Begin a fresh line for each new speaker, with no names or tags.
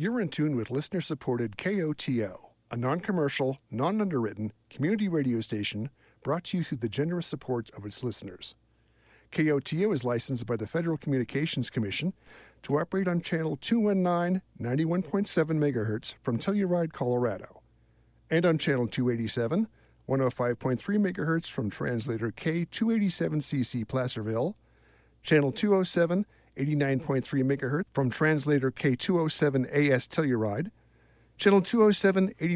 You're in tune with listener-supported KOTO, a non-commercial, non-underwritten community radio station brought to you through the generous support of its listeners. KOTO is licensed by the Federal Communications Commission to operate on channel 219, 91.7 MHz from Telluride, Colorado, and on channel 287, 105.3 MHz from translator K287CC Placerville, channel 207, 89.3 MHz from translator K207AS Telluride, channel 207,